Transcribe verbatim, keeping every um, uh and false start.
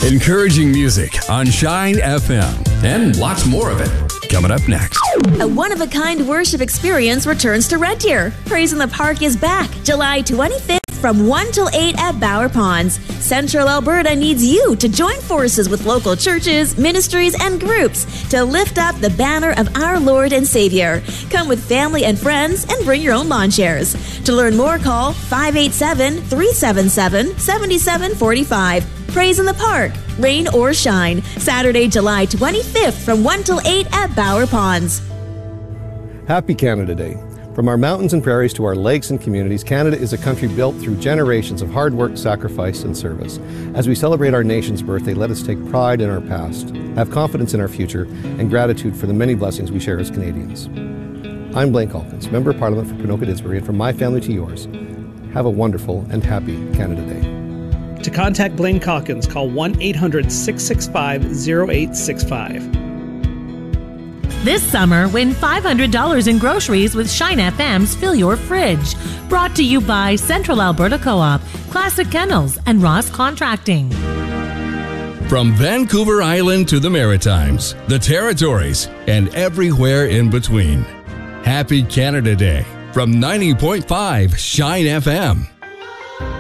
Encouraging music on Shine F M. And lots more of it coming up next. A one-of-a-kind worship experience returns to Red Deer. Praise in the Park is back July twenty-fifth from one till eight at Bower Ponds. Central Alberta needs you to join forces with local churches, ministries, and groups to lift up the banner of our Lord and Savior. Come with family and friends and bring your own lawn chairs. To learn more, call five eight seven, three seven seven, seven seven four five. Praise in the Park, rain or shine. Saturday, July twenty-fifth from one till eight at Bower Ponds. Happy Canada Day. From our mountains and prairies to our lakes and communities, Canada is a country built through generations of hard work, sacrifice, and service. As we celebrate our nation's birthday, let us take pride in our past, have confidence in our future, and gratitude for the many blessings we share as Canadians. I'm Blaine Calkins, Member of Parliament for Ponoka-Didsbury, and from my family to yours, have a wonderful and happy Canada Day. To contact Blaine Calkins, call one eight hundred, six six five, zero eight six five. This summer, win five hundred dollars in groceries with Shine F M's Fill Your Fridge. Brought to you by Central Alberta Co-op, Classic Kennels, and Ross Contracting. From Vancouver Island to the Maritimes, the Territories, and everywhere in between. Happy Canada Day from ninety point five Shine F M.